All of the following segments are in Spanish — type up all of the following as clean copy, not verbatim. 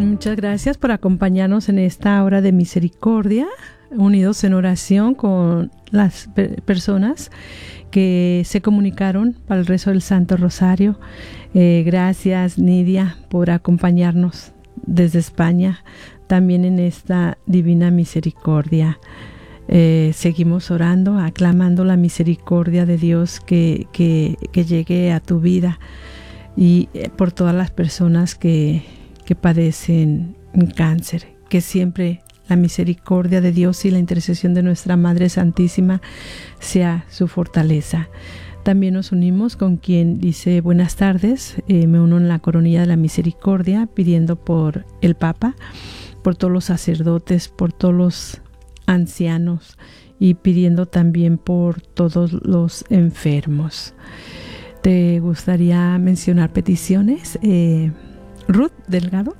Muchas gracias por acompañarnos en esta hora de misericordia, unidos en oración con las personas que se comunicaron para el rezo del Santo Rosario. Gracias, Nidia, por acompañarnos desde España, también en esta divina misericordia. Seguimos orando, aclamando la misericordia de Dios que llegue a tu vida y por todas las personas que padecen cáncer, que siempre la misericordia de Dios y la intercesión de nuestra Madre Santísima sea su fortaleza. También nos unimos con quien dice buenas tardes, me uno en la coronilla de la misericordia pidiendo por el Papa, por todos los sacerdotes, por todos los ancianos y pidiendo también por todos los enfermos. ¿Te gustaría mencionar peticiones, Ruth Delgado?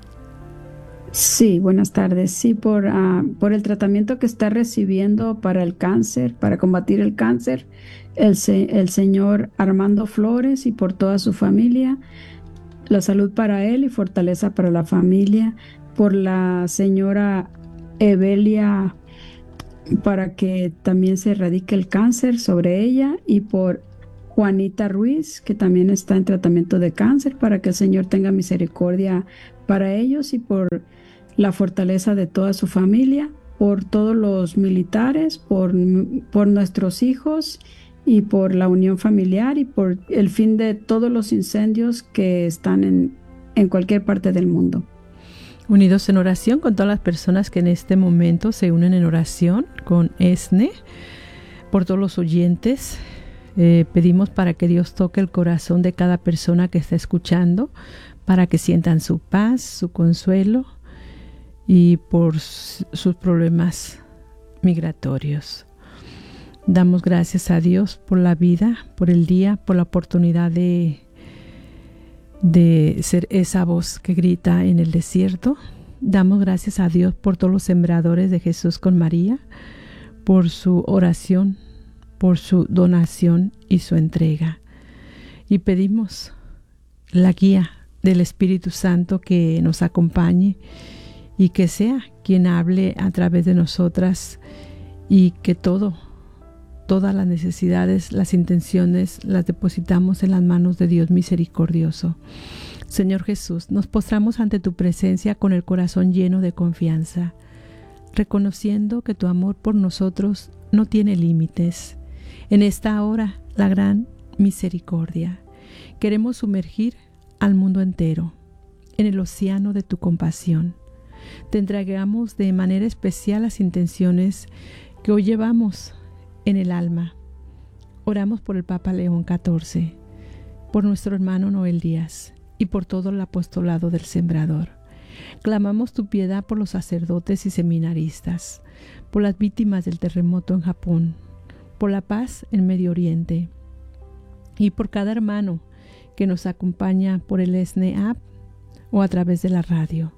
Sí, buenas tardes. Sí, por el tratamiento que está recibiendo para el cáncer, para combatir el cáncer, el señor Armando Flores y por toda su familia, la salud para él y fortaleza para la familia, por la señora Evelia, para que también se erradique el cáncer sobre ella, y por Juanita Ruiz, que también está en tratamiento de cáncer, para que el Señor tenga misericordia para ellos y por la fortaleza de toda su familia, por todos los militares, por nuestros hijos y por la unión familiar y por el fin de todos los incendios que están en cualquier parte del mundo. Unidos en oración con todas las personas que en este momento se unen en oración con ESNE, por todos los oyentes. Pedimos para que Dios toque el corazón de cada persona que está escuchando, para que sientan su paz, su consuelo y por sus problemas migratorios. Damos gracias a Dios por la vida, por el día, por la oportunidad de ser esa voz que grita en el desierto. Damos gracias a Dios por todos los sembradores de Jesús con María, por su oración, por su donación y su entrega. Y pedimos la guía del Espíritu Santo que nos acompañe y que sea quien hable a través de nosotras y que todas las necesidades, las intenciones, las depositamos en las manos de Dios misericordioso. Señor Jesús, nos postramos ante tu presencia con el corazón lleno de confianza, reconociendo que tu amor por nosotros no tiene límites. En esta hora, la gran misericordia, queremos sumergir al mundo entero en el océano de tu compasión. Te entregamos de manera especial las intenciones que hoy llevamos en el alma. Oramos por el Papa León XIV, por nuestro hermano Noel Díaz y por todo el apostolado del Sembrador. Clamamos tu piedad por los sacerdotes y seminaristas, por las víctimas del terremoto en Japón, por la paz en Medio Oriente y por cada hermano que nos acompaña por el ESNE App o a través de la radio.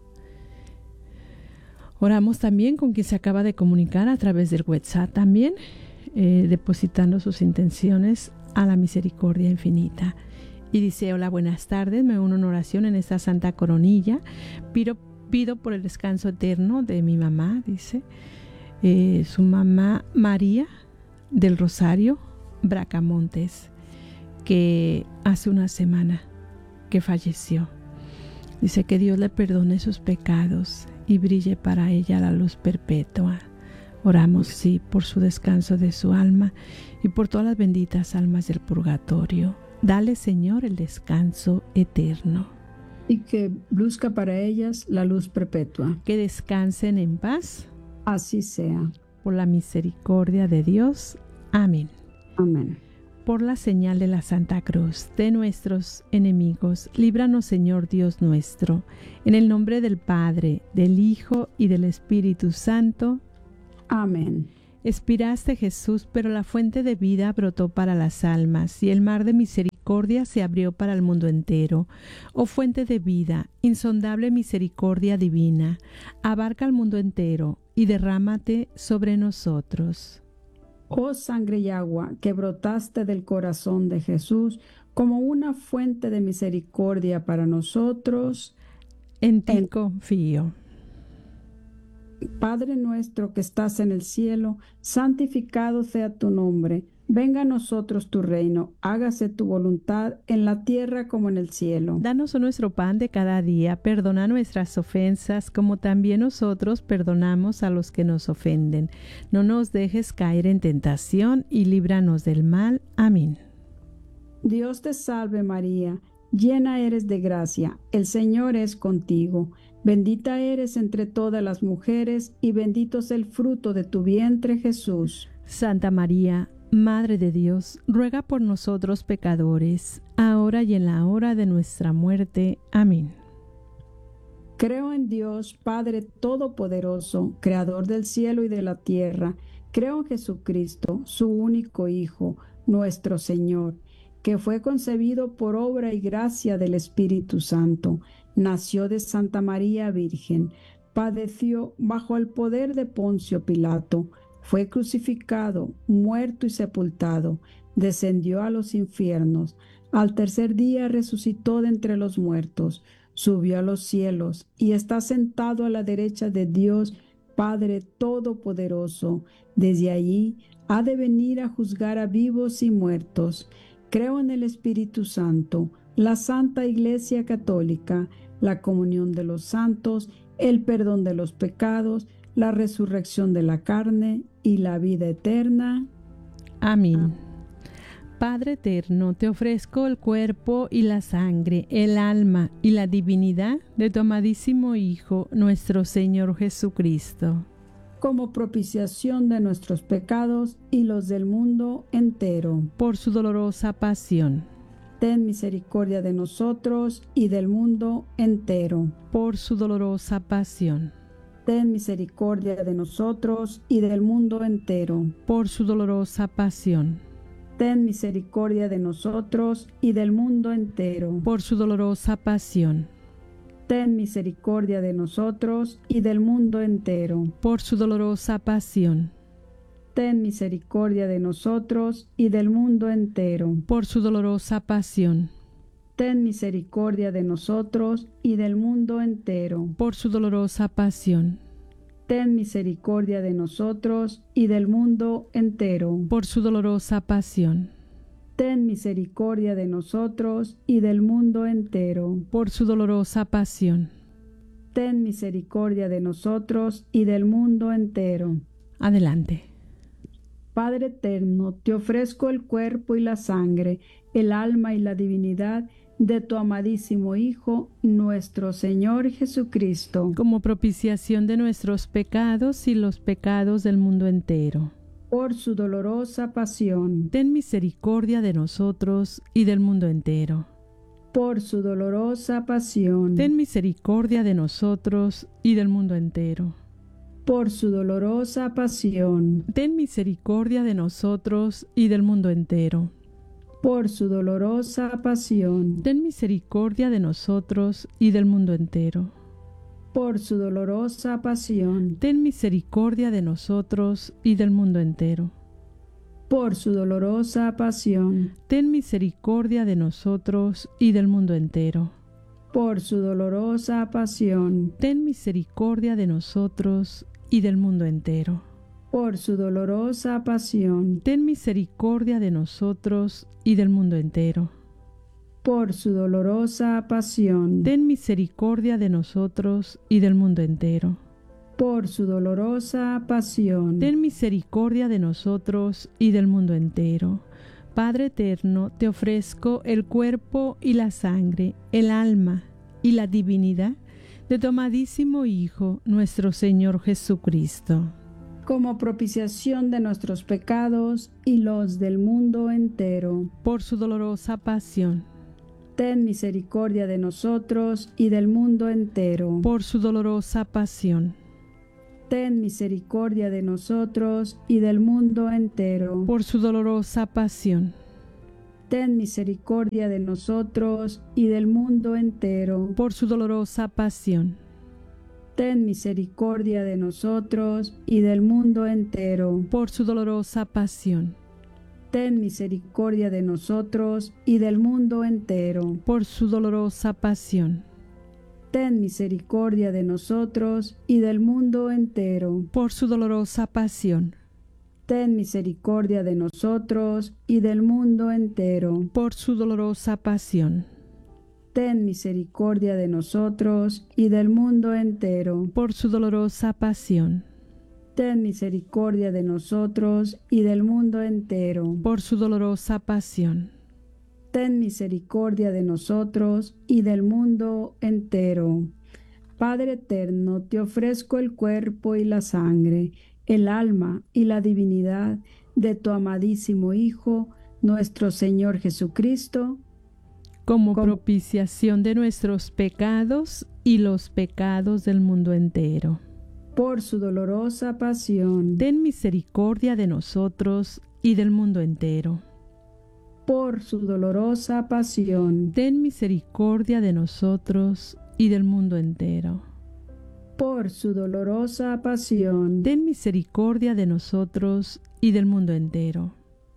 Oramos también con quien se acaba de comunicar a través del WhatsApp también, depositando sus intenciones a la misericordia infinita. Y dice: hola, buenas tardes, me uno en oración en esta santa coronilla. Pido por el descanso eterno de mi mamá, dice, su mamá María del Rosario Bracamontes, que hace una semana que falleció. Dice que Dios le perdone sus pecados y brille para ella la luz perpetua. Oramos, sí, por su descanso de su alma y por todas las benditas almas del purgatorio. Dale, Señor, el descanso eterno. Y que luzca para ellas la luz perpetua. Que descansen en paz. Así sea. Por la misericordia de Dios. Amén. Amén. Por la señal de la Santa Cruz de nuestros enemigos, líbranos, Señor Dios nuestro, en el nombre del Padre, del Hijo y del Espíritu Santo. Amén. Expiraste, Jesús, pero la fuente de vida brotó para las almas, y el mar de misericordia se abrió para el mundo entero. Oh fuente de vida, insondable misericordia divina, abarca el mundo entero y derrámate sobre nosotros. Oh sangre y agua que brotaste del corazón de Jesús como una fuente de misericordia para nosotros, en ti confío. Padre nuestro que estás en el cielo, santificado sea tu nombre. Venga a nosotros tu reino, hágase tu voluntad en la tierra como en el cielo. Danos nuestro pan de cada día, perdona nuestras ofensas como también nosotros perdonamos a los que nos ofenden. No nos dejes caer en tentación y líbranos del mal. Amén. Dios te salve María, llena eres de gracia, el Señor es contigo. Bendita eres entre todas las mujeres y bendito es el fruto de tu vientre Jesús. Santa María, Madre de Dios, ruega por nosotros pecadores, ahora y en la hora de nuestra muerte. Amén. Creo en Dios, Padre Todopoderoso, Creador del cielo y de la tierra. Creo en Jesucristo, su único Hijo, nuestro Señor, que fue concebido por obra y gracia del Espíritu Santo. Nació de Santa María Virgen, padeció bajo el poder de Poncio Pilato, fue crucificado, muerto y sepultado, descendió a los infiernos, al tercer día resucitó de entre los muertos, subió a los cielos y está sentado a la derecha de Dios Padre Todopoderoso. Desde allí ha de venir a juzgar a vivos y muertos. Creo en el Espíritu Santo, la Santa Iglesia Católica, la comunión de los santos, el perdón de los pecados, la resurrección de la carne y la vida eterna. Amén. Padre eterno, te ofrezco el cuerpo y la sangre, el alma y la divinidad de tu amadísimo Hijo, nuestro Señor Jesucristo, como propiciación de nuestros pecados y los del mundo entero. por su dolorosa pasión. Ten misericordia de nosotros y del mundo entero. Por su dolorosa pasión. Ten misericordia de nosotros y del mundo entero. Por su dolorosa pasión. Ten misericordia de nosotros y del mundo entero. Por su dolorosa pasión. Ten misericordia de nosotros y del mundo entero. Por su dolorosa pasión. Ten misericordia de nosotros y del mundo entero. Por su dolorosa pasión. Ten misericordia de nosotros y del mundo entero. Por su dolorosa pasión. Ten misericordia de nosotros y del mundo entero. Por su dolorosa pasión. Ten misericordia de nosotros y del mundo entero. Por su dolorosa pasión. Ten misericordia de nosotros y del mundo entero. Adelante. Padre eterno, te ofrezco el cuerpo y la sangre, el alma y la divinidad de tu amadísimo Hijo, nuestro Señor Jesucristo, como propiciación de nuestros pecados y los pecados del mundo entero. Por su dolorosa pasión. Ten misericordia de nosotros y del mundo entero. Por su dolorosa pasión. Ten misericordia de nosotros y del mundo entero. Por su dolorosa pasión. Ten misericordia de nosotros y del mundo entero. Por su dolorosa pasión. Ten misericordia de nosotros y del mundo entero. Por su dolorosa pasión. Ten misericordia de nosotros y del mundo entero. Por su dolorosa pasión. Ten misericordia de nosotros y del mundo entero. Por su dolorosa pasión. Ten misericordia de nosotros y del mundo entero. Por su dolorosa pasión. Ten misericordia de nosotros y del mundo entero. Por su dolorosa pasión. Ten misericordia de nosotros y del mundo entero. Por su dolorosa pasión. Ten misericordia de nosotros y del mundo entero. Padre eterno, te ofrezco el cuerpo y la sangre, el alma y la divinidad de tu amadísimo Hijo, nuestro Señor Jesucristo, como propiciación de nuestros pecados y los del mundo entero. Por su dolorosa pasión. Ten misericordia de nosotros y del mundo entero. Por su dolorosa pasión. Ten misericordia de nosotros y del mundo entero. Por su dolorosa pasión. Ten misericordia de nosotros y del mundo entero. Por su dolorosa pasión. Ten misericordia de nosotros y del mundo entero. Por su dolorosa pasión. Ten misericordia de nosotros y del mundo entero. Por su dolorosa pasión. ten misericordia de nosotros y del mundo entero. Por su dolorosa pasión. Ten misericordia de nosotros y del mundo entero. Por su dolorosa pasión. Ten misericordia de nosotros y del mundo entero. Por su dolorosa pasión. Ten misericordia de nosotros y del mundo entero. Por su dolorosa pasión. Ten misericordia de nosotros y del mundo entero. Padre eterno, te ofrezco el cuerpo y la sangre, el alma y la divinidad de tu amadísimo Hijo, nuestro Señor Jesucristo, como propiciación de nuestros pecados y los pecados del mundo entero. Por su dolorosa pasión. Ten misericordia de nosotros y del mundo entero. Por su dolorosa pasión. Ten misericordia de nosotros y del mundo entero. Por su dolorosa pasión. Ten misericordia de nosotros y del mundo entero.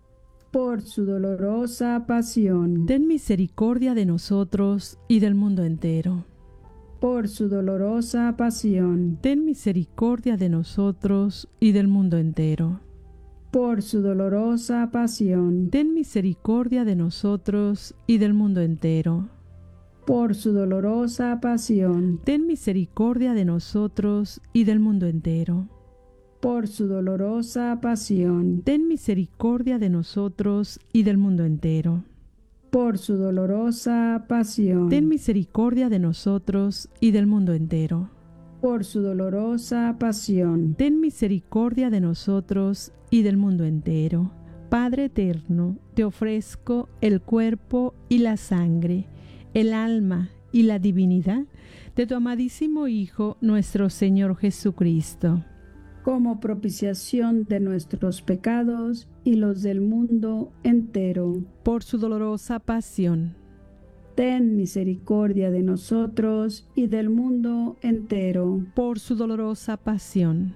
Por su dolorosa pasión. Ten misericordia de nosotros y del mundo entero. Por su dolorosa pasión. Ten misericordia de nosotros y del mundo entero. Por su dolorosa pasión. Ten misericordia de nosotros y del mundo entero. Por su dolorosa pasión. Ten misericordia de nosotros y del mundo entero. Por su dolorosa pasión. Ten misericordia de nosotros y del mundo entero. Por su dolorosa pasión. Ten misericordia de nosotros y del mundo entero. Por su dolorosa pasión. Ten misericordia de nosotros y del mundo entero. Padre eterno, te ofrezco el cuerpo y la sangre, el alma y la divinidad de tu amadísimo Hijo, nuestro Señor Jesucristo, como propiciación de nuestros pecados y los del mundo entero. Por su dolorosa pasión. Ten misericordia de nosotros y del mundo entero. Por su dolorosa pasión.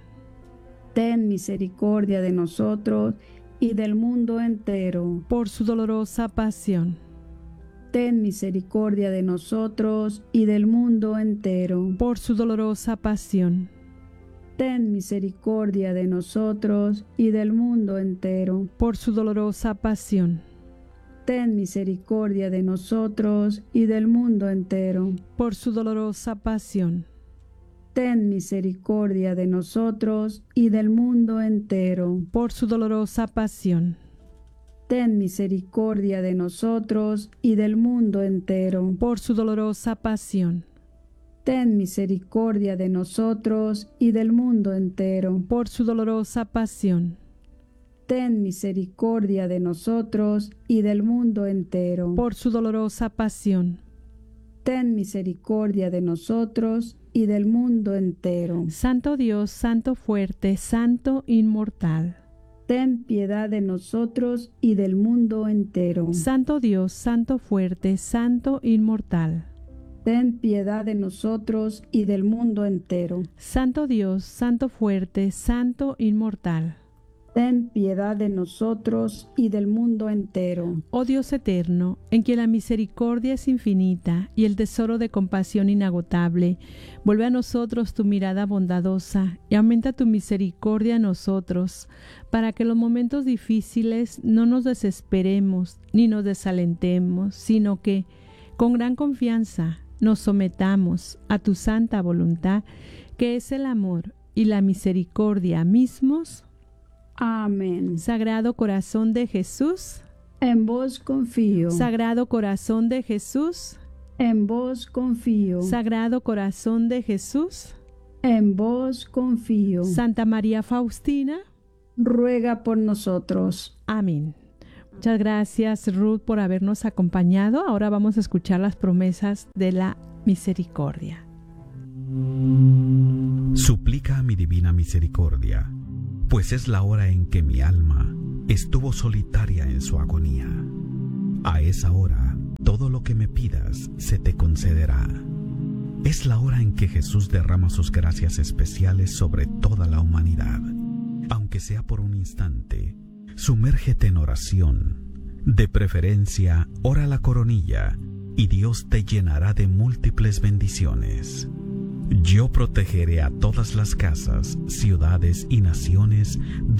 Ten misericordia de nosotros y del mundo entero. Por su dolorosa pasión. Ten misericordia de nosotros y del mundo entero. Por su dolorosa pasión. Ten misericordia de nosotros y del mundo entero. Por su dolorosa pasión. Ten misericordia de nosotros y del mundo entero. Por su dolorosa pasión. Ten misericordia de nosotros y del mundo entero. Por su dolorosa pasión. Ten misericordia de nosotros y del mundo entero. Por su dolorosa pasión. Ten misericordia de nosotros y del mundo entero. Por su dolorosa pasión. Ten misericordia de nosotros y del mundo entero. Por su dolorosa pasión. Ten misericordia de nosotros y del mundo entero. Santo Dios, Santo fuerte, Santo inmortal. Ten piedad de nosotros y del mundo entero. Santo Dios, Santo fuerte, Santo inmortal. Ten piedad de nosotros y del mundo entero. Santo Dios, Santo fuerte, Santo inmortal. Ten piedad de nosotros y del mundo entero. Oh Dios eterno, en quien la misericordia es infinita y el tesoro de compasión inagotable, vuelve a nosotros tu mirada bondadosa y aumenta tu misericordia a nosotros, para que en los momentos difíciles no nos desesperemos ni nos desalentemos, sino que, con gran confianza, nos sometamos a tu santa voluntad, que es el amor y la misericordia mismos. Amén. Sagrado corazón de Jesús, en vos confío. Sagrado corazón de Jesús, en vos confío. Sagrado corazón de Jesús, en vos confío. Santa María Faustina, ruega por nosotros. Amén. Muchas gracias, Ruth, por habernos acompañado. Ahora vamos a escuchar las promesas de la misericordia. Suplica a mi divina misericordia, pues es la hora en que mi alma estuvo solitaria en su agonía. A esa hora, todo lo que me pidas se te concederá. Es la hora en que Jesús derrama sus gracias especiales sobre toda la humanidad. Aunque sea por un instante, sumérgete en oración. De preferencia, ora la coronilla y Dios te llenará de múltiples bendiciones. Yo protegeré a todas las casas, ciudades y naciones